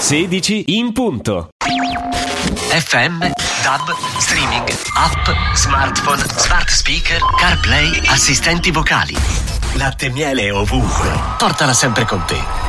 16 in punto. FM, DAB, streaming, app, smartphone, smart speaker, CarPlay, assistenti vocali. Latte e miele ovunque. Portala sempre con te.